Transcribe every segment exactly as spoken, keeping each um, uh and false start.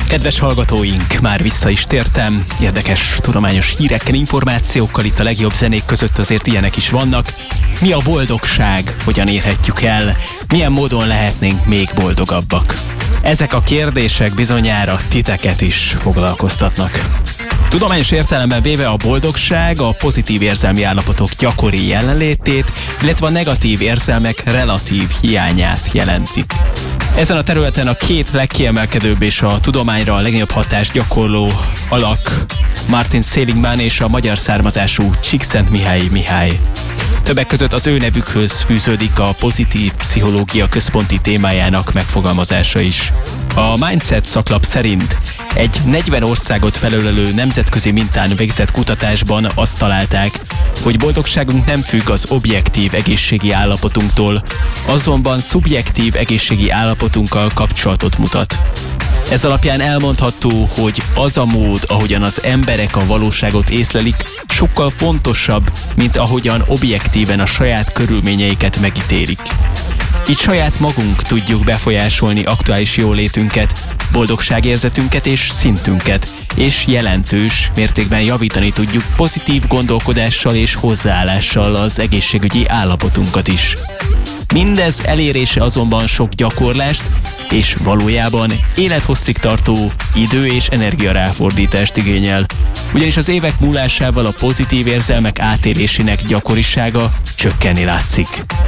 Kedves hallgatóink, már vissza is tértem. Érdekes, tudományos hírekkel, információkkal, itt a legjobb zenék között azért ilyenek is vannak. Mi a boldogság? Hogyan érhetjük el? Milyen módon lehetnénk még boldogabbak? Ezek a kérdések bizonyára titeket is foglalkoztatnak. Tudományos értelemben véve a boldogság a pozitív érzelmi állapotok gyakori jelenlétét, illetve a negatív érzelmek relatív hiányát jelentik. Ezen a területen a két legkiemelkedőbb és a tudományra a legnagyobb hatást gyakorló alak Martin Seligman és a magyar származású Csíkszentmihalyi Mihály. Többek között az ő nevükhöz fűződik a pozitív pszichológia központi témájának megfogalmazása is. A Mindset szaklap szerint egy negyven országot felölelő nemzetközi mintán végzett kutatásban azt találták, hogy boldogságunk nem függ az objektív egészségi állapotunktól, azonban szubjektív egészségi állapotunkkal kapcsolatot mutat. Ez alapján elmondható, hogy az a mód, ahogyan az emberek a valóságot észlelik, sokkal fontosabb, mint ahogyan objektíven a saját körülményeiket megítélik. Így saját magunk tudjuk befolyásolni aktuális jólétünket, boldogságérzetünket és szintünket, és jelentős mértékben javítani tudjuk pozitív gondolkodással és hozzáállással az egészségügyi állapotunkat is. Mindez elérése azonban sok gyakorlást, és valójában élethosszig tartó idő és energiaráfordítást igényel, ugyanis az évek múlásával a pozitív érzelmek átélésének gyakorisága csökkenni látszik.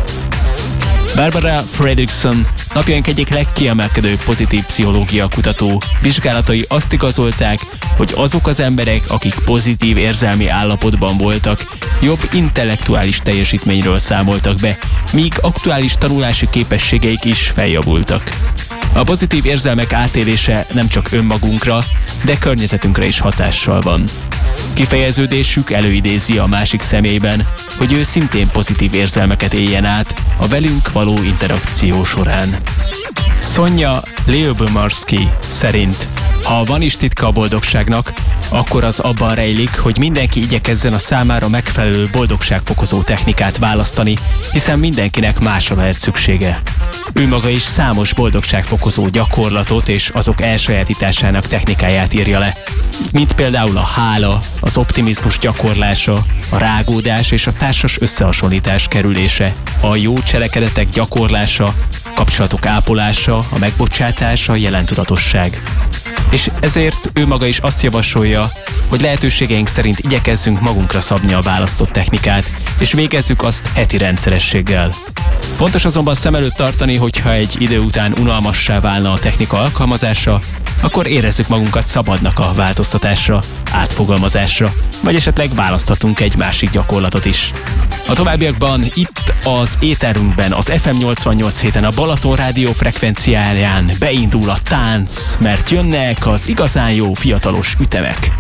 Barbara Fredrickson, napjaink egyik legkiemelkedőbb pozitív pszichológia kutató vizsgálatai azt igazolták, hogy azok az emberek, akik pozitív érzelmi állapotban voltak, jobb intellektuális teljesítményről számoltak be, míg aktuális tanulási képességeik is feljavultak. A pozitív érzelmek átélése nem csak önmagunkra, de környezetünkre is hatással van. Kifejeződésük előidézi a másik személyben, hogy ő szintén pozitív érzelmeket éljen át a velünk való interakció során. Sonja Lyubomirsky szerint, ha van is titka a boldogságnak, akkor az abban rejlik, hogy mindenki igyekezzen a számára megfelelő boldogságfokozó technikát választani, hiszen mindenkinek másra lehet szüksége. Ő maga is számos boldogságfokozó gyakorlatot és azok elsajátításának technikáját írja le, mint például a hála, az optimizmus gyakorlása, a rágódás és a társas összehasonlítás kerülése, a jó cselekedetek gyakorlása, kapcsolatok ápolása, a megbocsátása, a jelentudatosság. És ezért ő maga is azt javasolja, hogy lehetőségeink szerint igyekezzünk magunkra szabni a választott technikát, és végezzük azt heti rendszerességgel. Fontos azonban szem előtt tartani, hogyha egy idő után unalmassá válna a technika alkalmazása, akkor érezzük magunkat szabadnak a változtatásra, átfogalmazásra, vagy esetleg választhatunk egy másik gyakorlatot is. A továbbiakban itt az éterünkben, az ef em nyolcvannyolc héten a Balaton rádió frekvenciáján beindul a tánc, mert jönnek az igazán jó fiatalos ütemek.